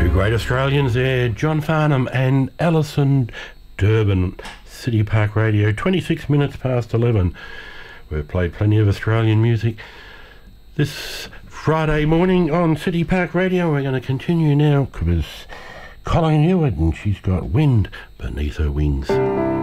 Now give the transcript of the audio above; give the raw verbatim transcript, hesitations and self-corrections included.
Great Australians there, John Farnham and Alison Durbin. City Park Radio, twenty-six minutes past eleven. We've played plenty of Australian music this Friday morning on City Park Radio. We're going to continue now with Colleen Heward, and she's got Wind Beneath Her Wings.